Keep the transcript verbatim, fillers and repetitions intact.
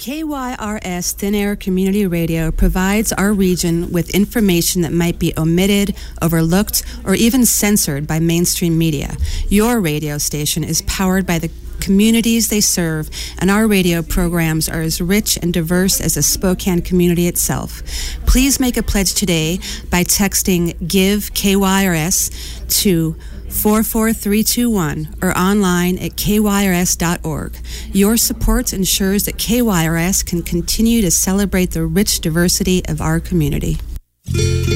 K Y R S Thin Air Community Radio provides our region with information that might be omitted, overlooked, or even censored by mainstream media. Your radio station is powered by the communities they serve, and our radio programs are as rich and diverse as the Spokane community itself. Please make a pledge today by texting GIVE K Y R S to four four three two one or online at K Y R S dot org. Your support ensures that K Y R S can continue to celebrate the rich diversity of our community.